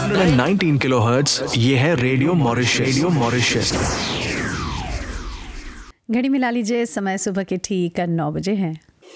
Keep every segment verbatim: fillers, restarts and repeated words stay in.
Nineteen kilohertz, ये है radio Mauritius. Radio Mauritius. घड़ी मिला लीजिए, समय सुबह के ठीक नौ बजे है।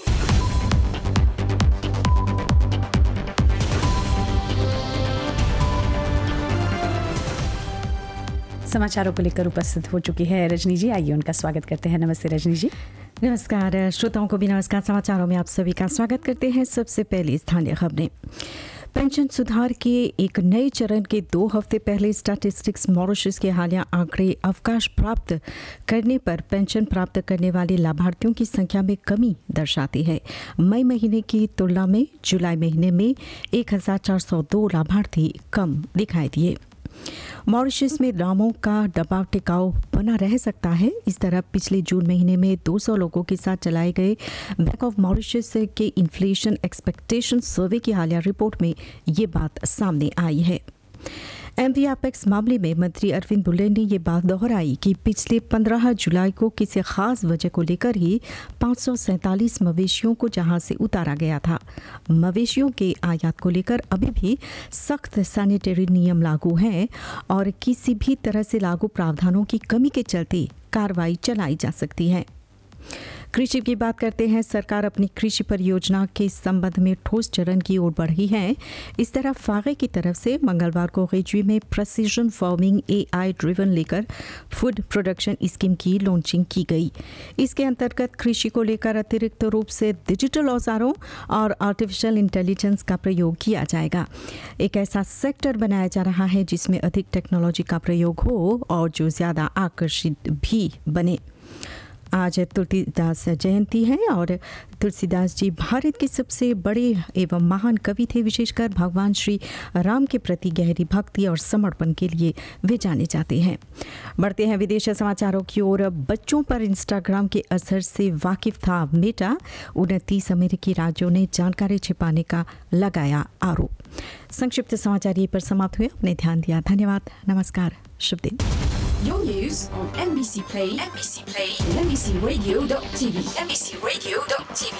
समाचारों को लेकर उपस्थित हो चुकी है रजनी जी। आइए उनका स्वागत करते हैं। नमस्ते रजनी जी। नमस्कार श्रोताओं को भी नमस्कार। समाचारों में आप सभी का स्वागत करते हैं। सबसे पहले स्थानीय खबरें। पेंशन सुधार के एक नए चरण के दो हफ्ते पहले स्टैटिस्टिक्स मॉरिशस के हालिया आंकड़े अवकाश प्राप्त करने पर पेंशन प्राप्त करने वाले लाभार्थियों की संख्या में कमी दर्शाती है। मई महीने की तुलना में जुलाई महीने में एक हज़ार चार सौ दो लाभार्थी कम दिखाई दिए। मॉरिशस में दामों का दबाव टिकाऊ बना रह सकता है। इस तरह पिछले जून महीने में दो सौ लोगों के साथ चलाए गए बैंक ऑफ मॉरिशस के इन्फ्लेशन एक्सपेक्टेशन सर्वे की हालिया रिपोर्ट में ये बात सामने आई है। एमवी एपेक्स मामले में मंत्री अरविंद बुल्ले ने ये बात दोहराई कि पिछले पंद्रह जुलाई को किसी खास वजह को लेकर ही पाँच सौ सैंतालीस मवेशियों को जहां से उतारा गया था। मवेशियों के आयात को लेकर अभी भी सख्त सैनिटरी नियम लागू हैं और किसी भी तरह से लागू प्रावधानों की कमी के चलते कार्रवाई चलाई जा सकती है। कृषि की बात करते हैं। सरकार अपनी कृषि परियोजना के संबंध में ठोस चरण की ओर बढ़ी है। इस तरह फागे की तरफ से मंगलवार को रेजवी में प्रेसिजन फार्मिंग एआई ड्रिवन लेकर फूड प्रोडक्शन स्कीम की लॉन्चिंग की गई। इसके अंतर्गत कृषि को लेकर अतिरिक्त रूप से डिजिटल औजारों और आर्टिफिशियल इंटेलिजेंस का प्रयोग किया जाएगा। एक ऐसा सेक्टर बनाया जा रहा है जिसमें अधिक टेक्नोलॉजी का प्रयोग हो और जो ज़्यादा आकर्षित भी बने। आज तुलसीदास जयंती है और तुलसीदास जी भारत के सबसे बड़े एवं महान कवि थे। विशेषकर भगवान श्री राम के प्रति गहरी भक्ति और समर्पण के लिए वे जाने जाते हैं। बढ़ते हैं विदेशी समाचारों की ओर। बच्चों पर इंस्टाग्राम के असर से वाकिफ था मेटा। उनतीस अमेरिकी राज्यों ने जानकारी छिपाने का लगाया आरोप। संक्षिप्त समाचार ये पर समाप्त हुए। अपने ध्यान दिया धन्यवाद। नमस्कार, शुभ दिन। Your news on M B C Play, M B C Play, and M B C Radio dot T V, M B C Radio dot T V.